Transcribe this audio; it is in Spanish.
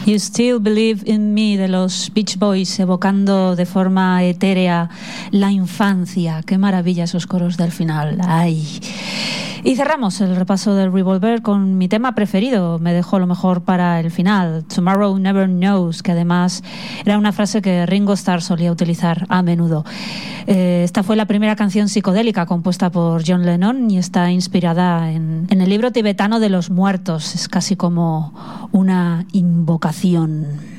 You Still Believe in Me, de los Beach Boys, evocando de forma etérea la infancia. Qué maravilla esos coros del final. ¡Ay! Y cerramos el repaso del Revolver con mi tema preferido. Me dejó lo mejor para el final, Tomorrow Never Knows, que además era una frase que Ringo Starr solía utilizar a menudo. Esta fue la primera canción psicodélica compuesta por John Lennon y está inspirada en el libro tibetano de los muertos. Es casi como una invocación.